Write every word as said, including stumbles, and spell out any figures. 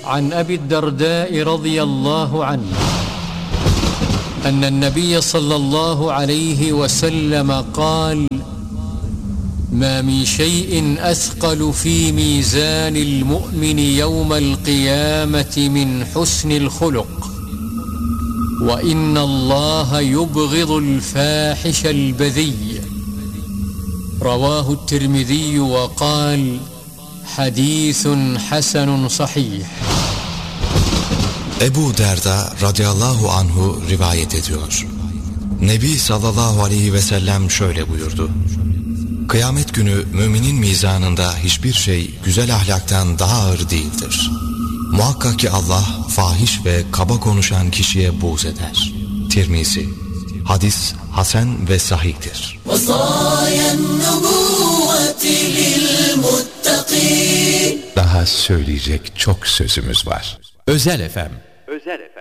عن أبي الدرداء رضي الله عنه أن النبي صلى الله عليه وسلم قال: ما من شيء أثقل في ميزان المؤمن يوم القيامة من حسن الخلق وإن الله يبغض الفاحش البذي. رواه الترمذي وقال: حديث حسن صحيح. Ebu Derda radıyallahu anhu rivayet ediyor. Nebi sallallahu aleyhi ve sellem şöyle buyurdu: Kıyamet günü müminin mizanında hiçbir şey güzel ahlaktan daha ağır değildir. Muhakkak ki Allah fahiş ve kaba konuşan kişiye buğz eder. Tirmizi. Hadis hasen ve sahihtir. Daha söyleyecek çok sözümüz var. Özel F M. Özel F M.